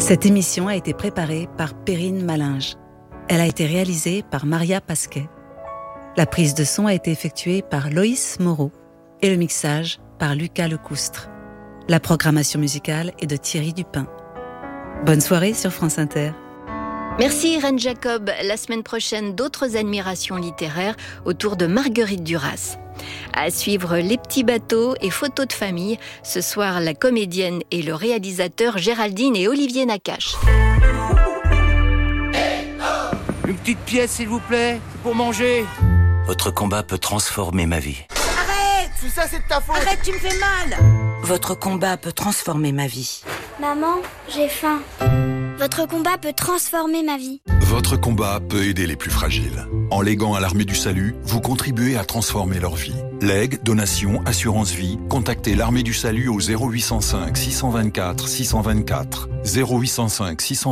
Cette émission a été préparée par Perrine Malinge. Elle a été réalisée par Maria Pasquet. La prise de son a été effectuée par Loïs Moreau et le mixage par Lucas Lecoustre. La programmation musicale est de Thierry Dupin. Bonne soirée sur France Inter. Merci Irène Jacob. La semaine prochaine, d'autres admirations littéraires autour de Marguerite Duras. À suivre Les Petits Bateaux et Photos de famille. Ce soir, la comédienne et le réalisateur Géraldine et Olivier Nakache. Une petite pièce, s'il vous plaît, c'est pour manger. Votre combat peut transformer ma vie. Arrête! Tout ça, c'est de ta faute! Arrête, tu me fais mal! Votre combat peut transformer ma vie. Maman, j'ai faim. Votre combat peut transformer ma vie. Votre combat peut aider les plus fragiles. En léguant à l'Armée du Salut, vous contribuez à transformer leur vie. Legs, donations, assurance vie, contactez l'Armée du Salut au 0805 624 624. 0805 624